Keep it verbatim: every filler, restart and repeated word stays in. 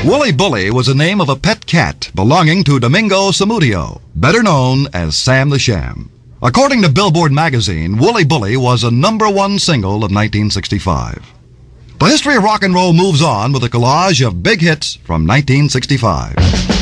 Wooly Bully was the name of a pet cat belonging to Domingo Samudio, better known as Sam the Sham. According to Billboard magazine, Wooly Bully was a number one single of nineteen sixty-five. The history of rock and roll moves on with a collage of big hits from nineteen sixty-five.